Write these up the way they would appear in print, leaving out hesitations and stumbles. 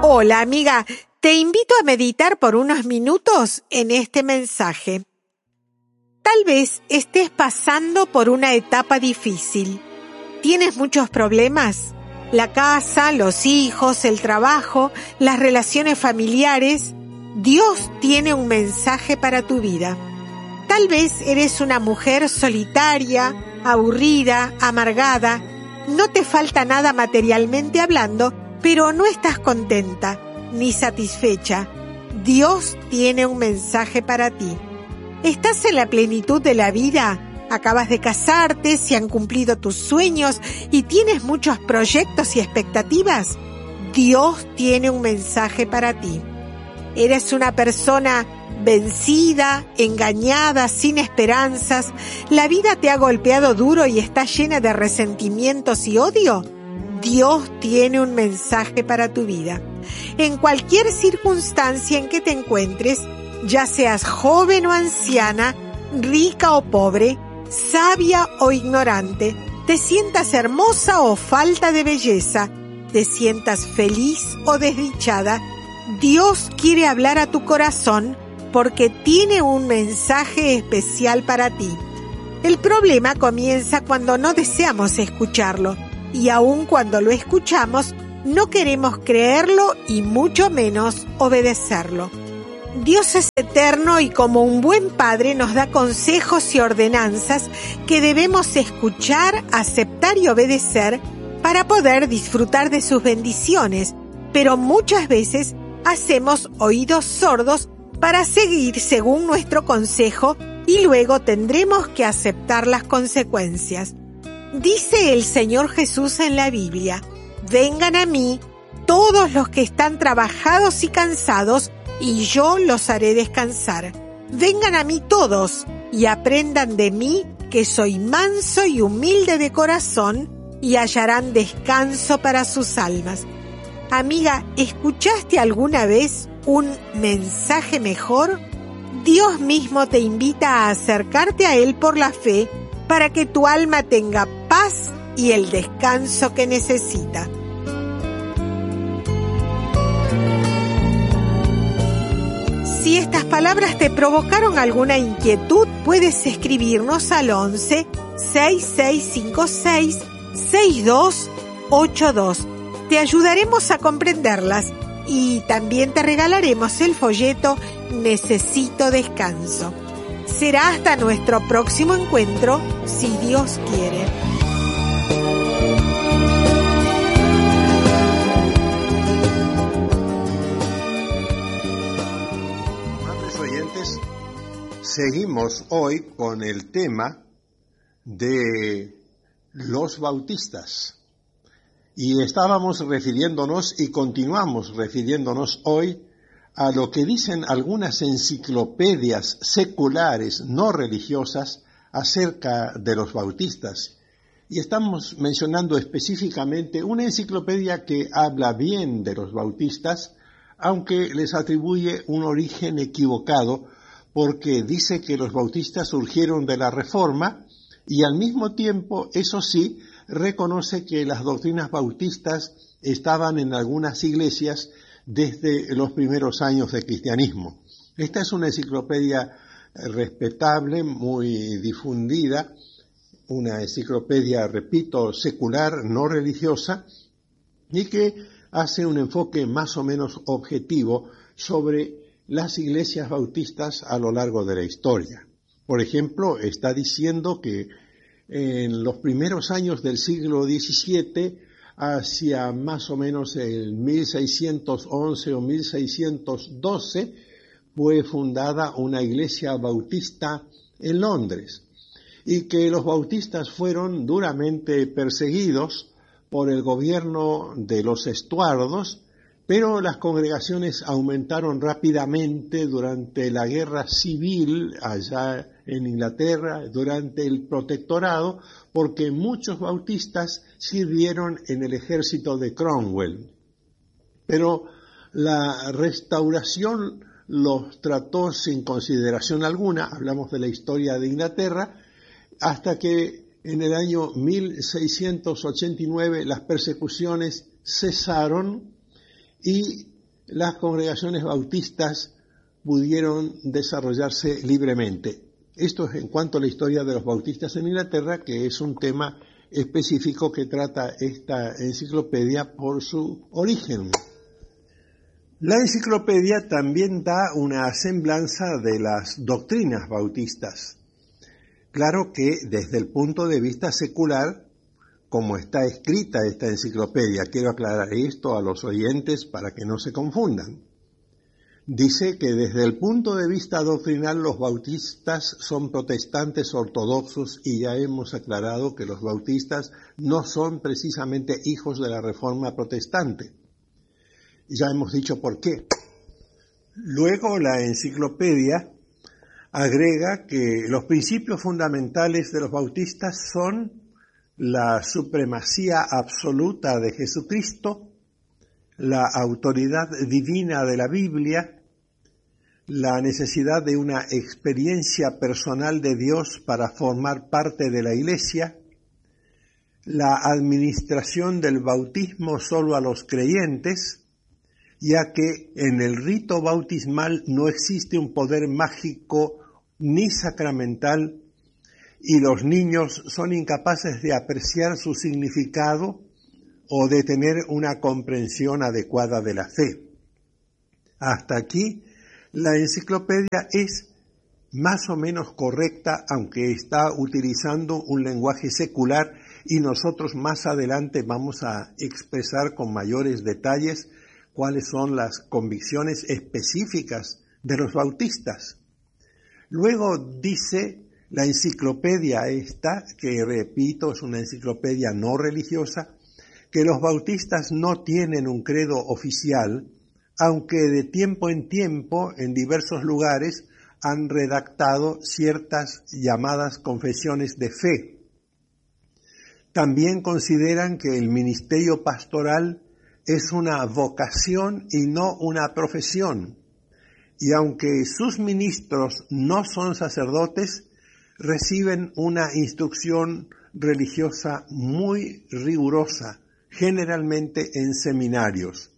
Hola, amiga. Te invito a meditar por unos minutos en este mensaje. Tal vez estés pasando por una etapa difícil. ¿Tienes muchos problemas? La casa, los hijos, el trabajo, las relaciones familiares. Dios tiene un mensaje para tu vida. Tal vez eres una mujer solitaria, aburrida, amargada. No te falta nada materialmente hablando, pero no estás contenta ni satisfecha. Dios tiene un mensaje para ti. ¿Estás en la plenitud de la vida? Acabas de casarte, se han cumplido tus sueños y tienes muchos proyectos y expectativas. Dios tiene un mensaje para ti. ¿Eres una persona vencida, engañada, sin esperanzas? ¿La vida te ha golpeado duro y está llena de resentimientos y odio? Dios tiene un mensaje para tu vida. En cualquier circunstancia en que te encuentres, ya seas joven o anciana, rica o pobre, sabia o ignorante, te sientas hermosa o falta de belleza, te sientas feliz o desdichada, Dios quiere hablar a tu corazón porque tiene un mensaje especial para ti. El problema comienza cuando no deseamos escucharlo, y aun cuando lo escuchamos, no queremos creerlo y mucho menos obedecerlo. Dios es eterno y como un buen padre nos da consejos y ordenanzas que debemos escuchar, aceptar y obedecer para poder disfrutar de sus bendiciones, pero muchas veces hacemos oídos sordos para seguir según nuestro consejo y luego tendremos que aceptar las consecuencias. Dice el Señor Jesús en la Biblia: vengan a mí todos los que están trabajados y cansados, y yo los haré descansar. Vengan a mí todos y aprendan de mí, que soy manso y humilde de corazón, y hallarán descanso para sus almas. Amiga, ¿escuchaste alguna vez un mensaje mejor? Dios mismo te invita a acercarte a Él por la fe para que tu alma tenga paz y el descanso que necesita. Si estas palabras te provocaron alguna inquietud, puedes escribirnos al 11 6656 6282. Te ayudaremos a comprenderlas y también te regalaremos el folleto Necesito Descanso. Será hasta nuestro próximo encuentro, si Dios quiere. Amables oyentes, seguimos hoy con el tema de los bautistas. Y estábamos refiriéndonos y continuamos refiriéndonos hoy a lo que dicen algunas enciclopedias seculares no religiosas acerca de los bautistas. Y estamos mencionando específicamente una enciclopedia que habla bien de los bautistas, aunque les atribuye un origen equivocado, porque dice que los bautistas surgieron de la Reforma y al mismo tiempo, eso sí, reconoce que las doctrinas bautistas estaban en algunas iglesias desde los primeros años del cristianismo. Esta es una enciclopedia respetable, muy difundida, una enciclopedia, repito, secular, no religiosa, y que hace un enfoque más o menos objetivo sobre las iglesias bautistas a lo largo de la historia. Por ejemplo, está diciendo que en los primeros años del siglo XVII, hacia más o menos el 1611 o 1612, fue fundada una iglesia bautista en Londres, y que los bautistas fueron duramente perseguidos por el gobierno de los Estuardos, pero las congregaciones aumentaron rápidamente durante la guerra civil allá en Inglaterra, durante el protectorado, porque muchos bautistas sirvieron en el ejército de Cromwell. Pero la restauración los trató sin consideración alguna, hablamos de la historia de Inglaterra, hasta que en el año 1689 las persecuciones cesaron y las congregaciones bautistas pudieron desarrollarse libremente. Esto es en cuanto a la historia de los bautistas en Inglaterra, que es un tema específico que trata esta enciclopedia por su origen. La enciclopedia también da una semblanza de las doctrinas bautistas. Claro que desde el punto de vista secular, como está escrita esta enciclopedia, quiero aclarar esto a los oyentes para que no se confundan. Dice que desde el punto de vista doctrinal los bautistas son protestantes ortodoxos y ya hemos aclarado que los bautistas no son precisamente hijos de la Reforma protestante. Ya hemos dicho por qué. Luego la enciclopedia agrega que los principios fundamentales de los bautistas son la supremacía absoluta de Jesucristo, la autoridad divina de la Biblia, la necesidad de una experiencia personal de Dios para formar parte de la Iglesia, la administración del bautismo solo a los creyentes, ya que en el rito bautismal no existe un poder mágico ni sacramental y los niños son incapaces de apreciar su significado o de tener una comprensión adecuada de la fe. Hasta aquí, la enciclopedia es más o menos correcta, aunque está utilizando un lenguaje secular y nosotros más adelante vamos a expresar con mayores detalles cuáles son las convicciones específicas de los bautistas. Luego dice la enciclopedia esta, que repito, es una enciclopedia no religiosa, que los bautistas no tienen un credo oficial, aunque de tiempo en tiempo, en diversos lugares, han redactado ciertas llamadas confesiones de fe. También consideran que el ministerio pastoral es una vocación y no una profesión, y aunque sus ministros no son sacerdotes, reciben una instrucción religiosa muy rigurosa, generalmente en seminarios.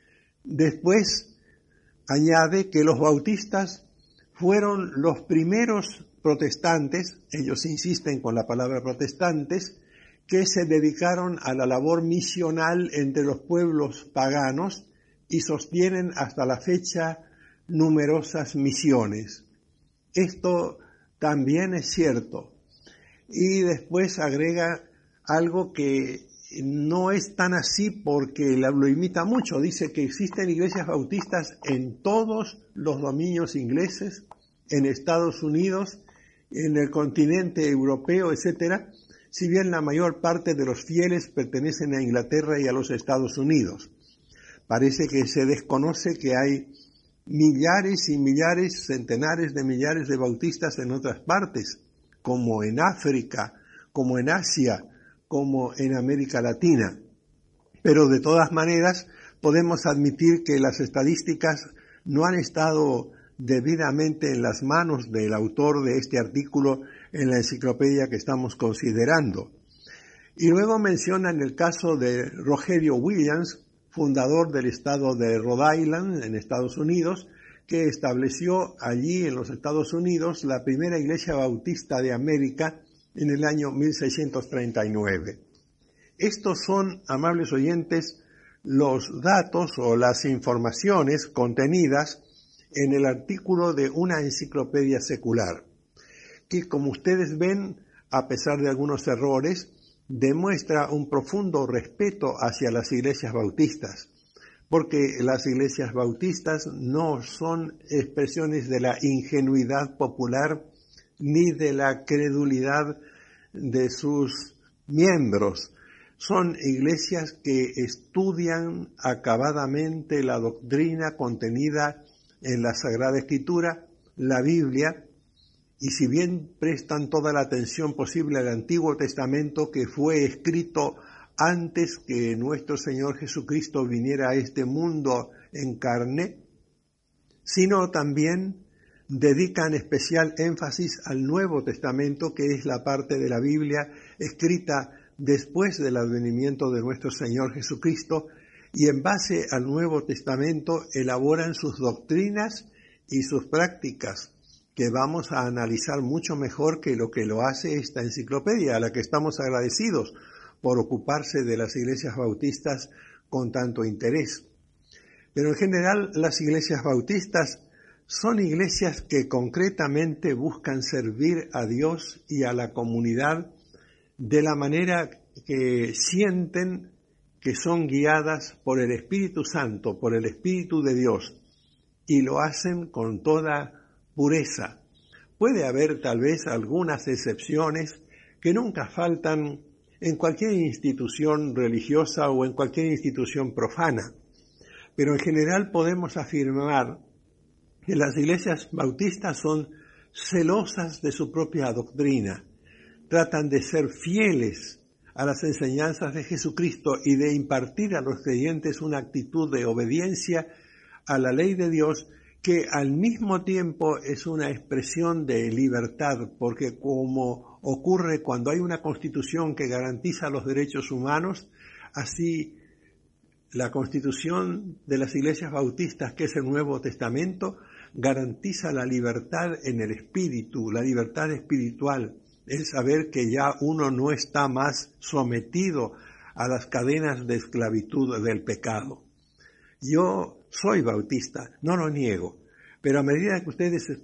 Después añade que los bautistas fueron los primeros protestantes, ellos insisten con la palabra protestantes, que se dedicaron a la labor misional entre los pueblos paganos y sostienen hasta la fecha numerosas misiones. Esto también es cierto. Y después agrega algo que no es tan así porque lo imita mucho. Dice que existen iglesias bautistas en todos los dominios ingleses, en Estados Unidos, en el continente europeo, etcétera, si bien la mayor parte de los fieles pertenecen a Inglaterra y a los Estados Unidos. Parece que se desconoce que hay millares y millares, centenares de millares de bautistas en otras partes, como en África, como en Asia, como en América Latina. Pero de todas maneras podemos admitir que las estadísticas no han estado debidamente en las manos del autor de este artículo en la enciclopedia que estamos considerando. Y luego mencionan el caso de Rogerio Williams, fundador del estado de Rhode Island, en Estados Unidos, que estableció allí en los Estados Unidos la primera iglesia bautista de América en el año 1639. Estos son, amables oyentes, los datos o las informaciones contenidas en el artículo de una enciclopedia secular, que como ustedes ven, a pesar de algunos errores, demuestra un profundo respeto hacia las iglesias bautistas, porque las iglesias bautistas no son expresiones de la ingenuidad popular ni de la credulidad de sus miembros. Son iglesias que estudian acabadamente la doctrina contenida en la Sagrada Escritura, la Biblia, y si bien prestan toda la atención posible al Antiguo Testamento, que fue escrito antes que nuestro Señor Jesucristo viniera a este mundo en carne, sino también dedican especial énfasis al Nuevo Testamento, que es la parte de la Biblia escrita después del advenimiento de nuestro Señor Jesucristo, y en base al Nuevo Testamento elaboran sus doctrinas y sus prácticas, que vamos a analizar mucho mejor que lo hace esta enciclopedia, a la que estamos agradecidos por ocuparse de las iglesias bautistas con tanto interés. Pero en general las iglesias bautistas son iglesias que concretamente buscan servir a Dios y a la comunidad de la manera que sienten que son guiadas por el Espíritu Santo, por el Espíritu de Dios, y lo hacen con toda pureza. Puede haber tal vez algunas excepciones que nunca faltan en cualquier institución religiosa o en cualquier institución profana, pero en general podemos afirmar que las iglesias bautistas son celosas de su propia doctrina, tratan de ser fieles a las enseñanzas de Jesucristo y de impartir a los creyentes una actitud de obediencia a la ley de Dios, que al mismo tiempo es una expresión de libertad, porque como ocurre cuando hay una constitución que garantiza los derechos humanos, así la constitución de las iglesias bautistas, que es el Nuevo Testamento, garantiza la libertad en el espíritu, la libertad espiritual, el saber que ya uno no está más sometido a las cadenas de esclavitud del pecado. Yo soy bautista, no lo niego, pero a medida que ustedes